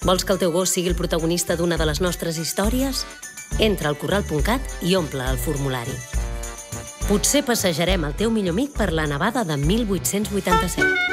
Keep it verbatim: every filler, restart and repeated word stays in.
Vols que el teu gos sigui el protagonista d'una de les nostres històries? Entra al corral punt cat i omple el formulari. Potser passejarem el teu millor amic per la nevada de mil vuit-cents vuitanta-set.